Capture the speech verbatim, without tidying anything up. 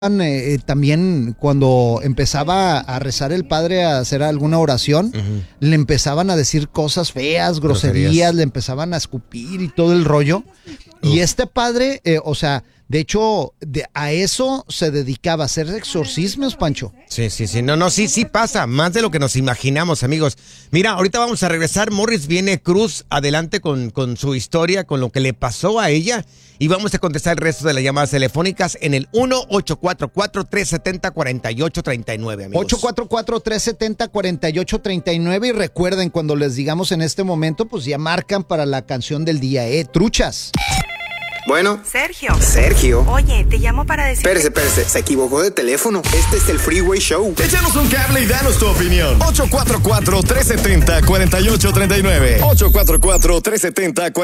Eh, también cuando empezaba a rezar el padre, a hacer alguna oración, uh-huh. le empezaban a decir cosas feas, groserías, groserías, le empezaban a escupir y todo el rollo. Uh. Y este padre, eh, o sea, de hecho, de, a eso se dedicaba, a hacer exorcismos, Pancho. Sí, sí, sí, no, no, sí, sí pasa, más de lo que nos imaginamos, amigos. Mira, ahorita vamos a regresar, Morris viene Cruz adelante con, con su historia, con lo que le pasó a ella, y vamos a contestar el resto de las llamadas telefónicas en el uno ocho cuatro cuatro, tres siete cero, cuatro ocho tres nueve, amigos. ocho cuatro cuatro, tres siete cero, cuatro ocho tres nueve, y recuerden, cuando les digamos en este momento, pues ya marcan para la canción del día, ¿eh? Truchas. Bueno. Sergio. Sergio. Oye, te llamo para decir... Espérese, espérese, se equivocó de teléfono. Este es el Freeway Show. Échanos un cable y danos tu opinión. ocho cuatro cuatro, tres siete cero, cuatro ocho tres nueve. ocho cuatro cuatro, tres siete cero, cuatro